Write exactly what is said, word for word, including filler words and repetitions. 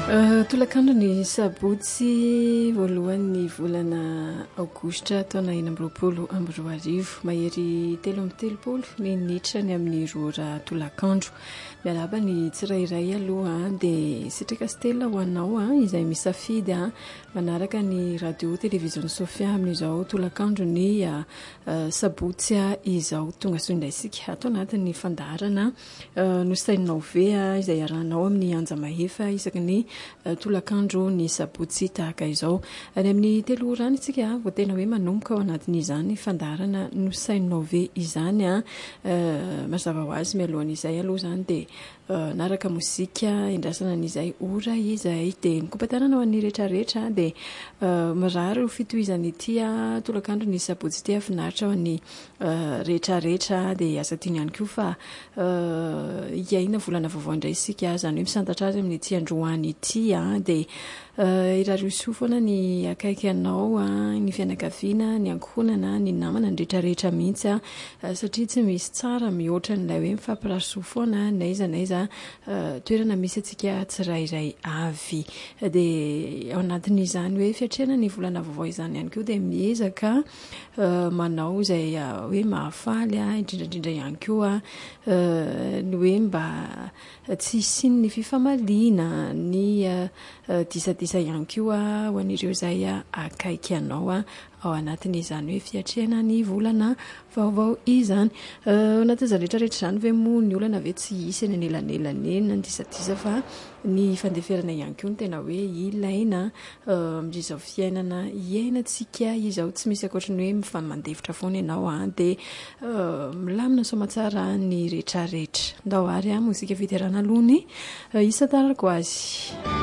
Tolakandro ny sabotsy voalohan'ny volana aogositra taona enina amby roapolo amby roa arivo mahery telo amby telopolo minitra ny amin'ny roa tolakandro. Miaraba ny tsirairay aloha dia sitrika stella ho anao izay misafidy manaraka ny radio télévision Sofia amin'izao tolakandro ny sabotsy izao tonga soindaisika atao anatin'ny fandarana nosainao ve izay arahanao amin'ny anja mahefa isaky ny tolakandro ny sabotsy tahaka izao ary amin'ny telo rano itsika vao tena hoe manomboka ao anatin'izany fandarana nosainao ve izany a mazava ho azy mialohan'izay aloha izany dia naraka mozika indrasana n'izay ora izay dia mikompatanana ho an'ny rehetrarehetra dia mirary ho fitohizany ity tolakandro ny sabotsy ity afinaritra ho an'ny rehetrarehetra dia asa tiany ihany koa fa iaina volana vaovao indray isika izany hoe misantatra azy amin'ny ity androany ity dia irary soa foana ny akaiky anao ny fianakaviana ny ankohonana ny namana ny rehetrarehetra mihitsy satria tsy misy tsara mihoatra n'ilay hoe mifampirasoa foana naiza naiza toerana misy atsika tsirairay avy dia ao anatin'izany hoe fiatrehana ny volana vaovao izany ihany koa dia miezaka manao izay hoe mahafaly indrindrandrindra ihany koa ny hoe mba tsy hisiany ny fifamaliana ny disadisa ihany koa ho an'ireo izay akaiky anao ao anatin'izany hoe fiatrehana ny volana vaovao izany ao anatin'izany rehetrarehetra izany ve moa ny olana ve tsy hisy eny anelanelany ny disadisa fa ny fandeferana ihany koa ny tena hoe ilaina amin'izao fiainana iainantsika izao tsy misy ankoatrany hoe mifamandevitra foana ianao dia milamina soamatsara ny rehetrarehetra ndao ary mozika fiterana aloha ny isantarako azy.